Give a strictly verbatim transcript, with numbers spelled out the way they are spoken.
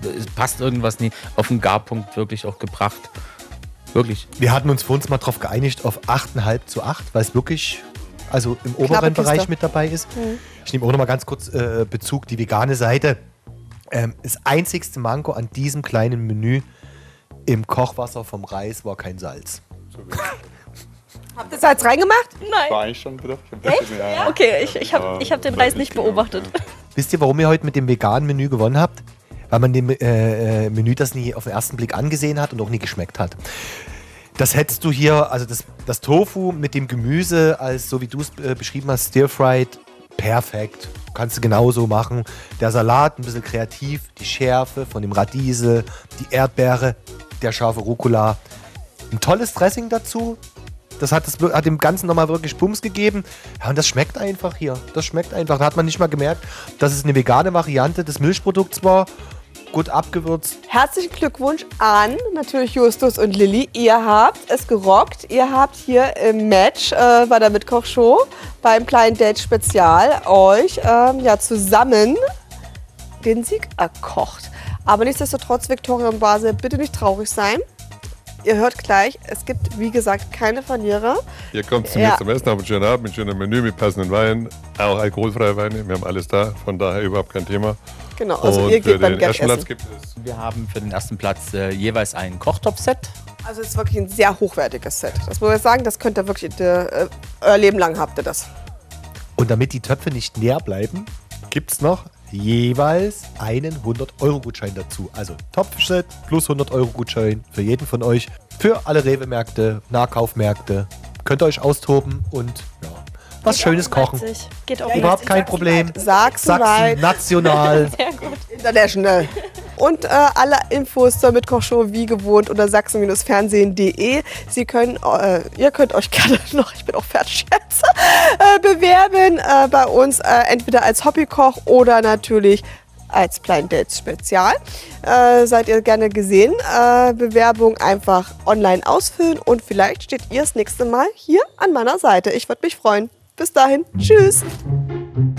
es passt irgendwas nie, auf den Garpunkt wirklich auch gebracht. Wirklich. Wir hatten uns für uns mal drauf geeinigt auf acht Komma fünf zu acht, weil es wirklich also im oberen Bereich mit dabei ist. Mhm. Ich nehme auch noch mal ganz kurz äh, Bezug, die vegane Seite. Ähm, das einzigste Manko an diesem kleinen Menü, im Kochwasser vom Reis war kein Salz. Habt ihr Salz reingemacht? Nein. War eigentlich schon wieder. Echt? Ja. Okay, ich, ich habe ich hab den Reis nicht beobachtet. Wisst ihr, warum ihr heute mit dem veganen Menü gewonnen habt? Weil man dem äh, Menü das nie auf den ersten Blick angesehen hat und auch nie geschmeckt hat. Das hättest du hier, also das, das Tofu mit dem Gemüse, als so wie du es äh, beschrieben hast, stir-fried, perfekt. Kannst du genauso machen. Der Salat, ein bisschen kreativ, die Schärfe von dem Radiesel, die Erdbeere, der scharfe Rucola. Ein tolles Dressing dazu. Das hat, das hat dem Ganzen nochmal wirklich Bums gegeben. Ja, und das schmeckt einfach hier. Das schmeckt einfach. Da hat man nicht mal gemerkt, dass es eine vegane Variante des Milchprodukts war. Gut abgewürzt. Herzlichen Glückwunsch an natürlich Justus und Lilly. Ihr habt es gerockt. Ihr habt hier im Match äh, bei der Mitkochshow beim kleinen Date Spezial euch ähm, ja, zusammen den Sieg erkocht. Aber nichtsdestotrotz, Viktoria und Basel, bitte nicht traurig sein. Ihr hört gleich, es gibt, wie gesagt, keine Verlierer. Ihr kommt zu Ja. mir zum Essen, habt einen schönen Abend, ein schönes Menü mit passenden Weinen, auch alkoholfreie Weine, wir haben alles da, von daher überhaupt kein Thema. Genau, also Und ihr für geht beim den Gag ersten Platz essen. gibt es Wir haben für den ersten Platz äh, jeweils ein Kochtop-Set. Also es ist wirklich ein sehr hochwertiges Set. Das muss ich sagen, das könnt ihr wirklich, äh, euer Leben lang habt ihr das. Und damit die Töpfe nicht leer bleiben, gibt es noch jeweils einen hundert-Euro-Gutschein dazu. Also Topfset plus hundert-Euro-Gutschein für jeden von euch. Für alle Rewe-Märkte, Nahkaufmärkte. Könnt ihr euch austoben und ja, was Geht Schönes auch in kochen. Leipzig. Geht auch Überhaupt kein Problem. Sachsen-weit. Sachsen, national. Sehr gut. International. Und äh, alle Infos zur Mitkochshow wie gewohnt unter sachsen fernsehen punkt de. Sie können, äh, ihr könnt euch gerne noch, ich bin auch fertig jetzt, äh, bewerben äh, bei uns, äh, entweder als Hobbykoch oder natürlich als Blind Dates Spezial. Äh, seid ihr gerne gesehen. Äh, Bewerbung einfach online ausfüllen und vielleicht steht ihr das nächste Mal hier an meiner Seite. Ich würde mich freuen. Bis dahin. Tschüss.